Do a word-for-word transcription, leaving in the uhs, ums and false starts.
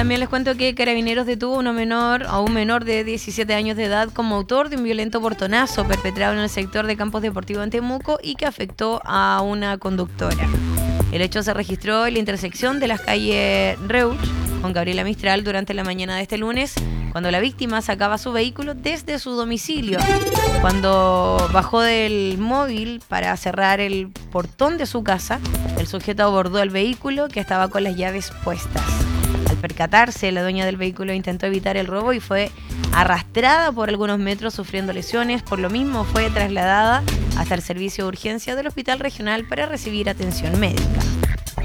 También les cuento que Carabineros detuvo a, uno menor, a un menor de diecisiete años de edad como autor de un violento portonazo perpetrado en el sector de Campos Deportivos en Temuco y que afectó a una conductora. El hecho se registró en la intersección de las calles Reuch con Gabriela Mistral durante la mañana de este lunes, cuando la víctima sacaba su vehículo desde su domicilio. Cuando bajó del móvil para cerrar el portón de su casa, el sujeto abordó el vehículo que estaba con las llaves puestas. Al percatarse, la dueña del vehículo intentó evitar el robo y fue arrastrada por algunos metros sufriendo lesiones. Por lo mismo fue trasladada hasta el servicio de urgencia del Hospital Regional para recibir atención médica.